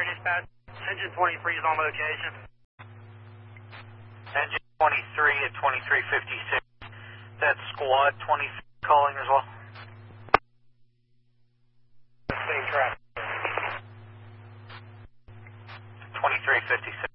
dispatch. Engine 23 is on location. Engine 23 at 2356. That's squad 20 calling as well. Same traffic. 2356.